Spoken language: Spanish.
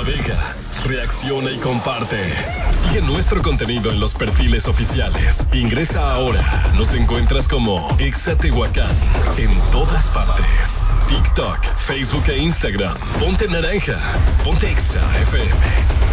Navega, reacciona y comparte. Sigue nuestro contenido en los perfiles oficiales. Ingresa ahora. Nos encuentras como Exa Tehuacán en todas partes. TikTok, Facebook e Instagram. Ponte naranja. Ponte Exa FM.